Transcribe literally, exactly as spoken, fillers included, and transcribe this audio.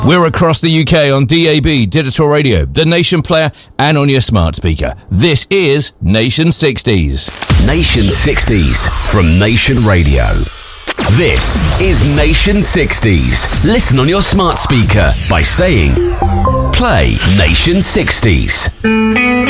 We're across the U K on D A B, digital radio, the Nation player, and on your smart speaker. This is Nation sixties. Nation sixties from Nation Radio. This is Nation sixties. Listen on your smart speaker by saying, play Nation sixties.